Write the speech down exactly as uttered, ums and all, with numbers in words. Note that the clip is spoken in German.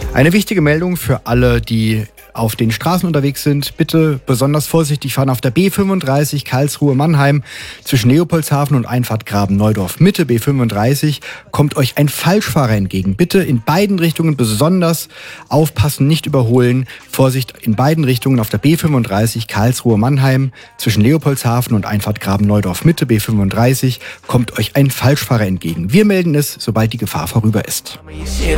Eine wichtige Meldung für alle, die auf den Straßen unterwegs sind. Bitte besonders vorsichtig fahren auf der B fünfunddreißig Karlsruhe-Mannheim. Zwischen Leopoldshafen und Einfahrt Graben-Neudorf Mitte B fünfunddreißig kommt euch ein Falschfahrer entgegen. Bitte in beiden Richtungen besonders aufpassen, nicht überholen. Vorsicht in beiden Richtungen auf der B fünfunddreißig Karlsruhe-Mannheim. Zwischen Leopoldshafen und Einfahrt Graben-Neudorf Mitte B fünfunddreißig kommt euch ein Falschfahrer entgegen. Wir melden es, sobald die Gefahr vorüber ist.